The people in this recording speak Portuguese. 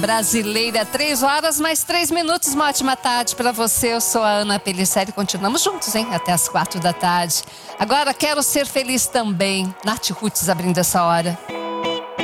Brasileira, 3 horas mais 3 minutos, uma ótima tarde para você. Eu sou a Ana Pellicer, continuamos juntos, hein? Até as 4 da tarde. Agora, quero ser feliz também. Nath Roots abrindo essa hora.